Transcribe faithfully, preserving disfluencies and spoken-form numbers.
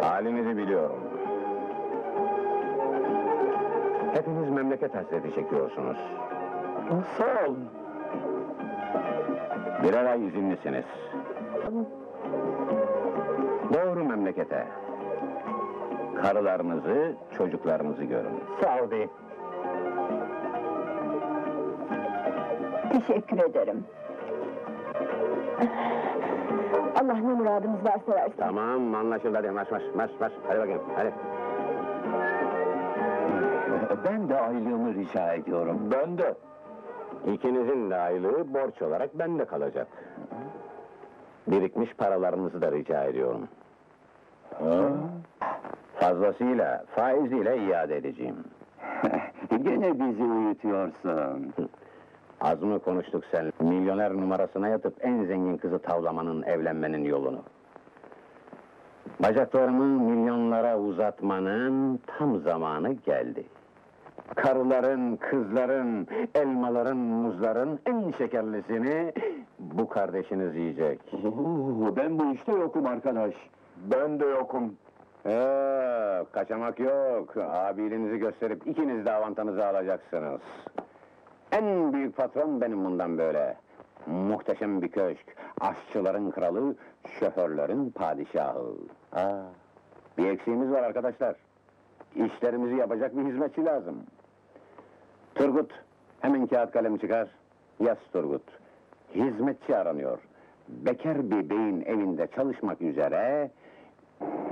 Halinizi biliyorum. Hepiniz memleket hasreti çekiyorsunuz. Sağ olun. Birer ay izinlisiniz. Doğru memlekete. Karılarınızı, çocuklarınızı görün. Sağ ol beyim. Teşekkür ederim. Allah ne muradımız varsa versin. Tamam, anlaşıldı. Hadi marş marş marş marş. Hadi bakayım, hadi. Ben de aylığımı rica ediyorum. Ben de. İkinizin de aylığı borç olarak bende kalacak. Birikmiş paralarınızı da rica ediyorum. Fazlasıyla, faiziyle iade edeceğim. Gene bizi uyutuyorsun. Az mı konuştuk sen? Milyoner numarasına yatıp en zengin kızı tavlamanın, evlenmenin yolunu. Bacaklarımı milyonlara uzatmanın tam zamanı geldi. Karıların, kızların, elmaların, muzların en şekerlisini bu kardeşiniz yiyecek. Oo, ben bu işte yokum arkadaş. Ben de yokum. Ee, kaçamak yok. Abiliğinizi gösterip ikiniz de avantanızı alacaksınız. En büyük patron benim bundan böyle. Muhteşem bir köşk, aşçıların kralı, şoförlerin padişahı. Aa, bir eksiğimiz var arkadaşlar. İşlerimizi yapacak bir hizmetçi lazım. Turgut, hemen kağıt kalem çıkar. Yaz Turgut. Hizmetçi aranıyor. Bekar bir beyin evinde çalışmak üzere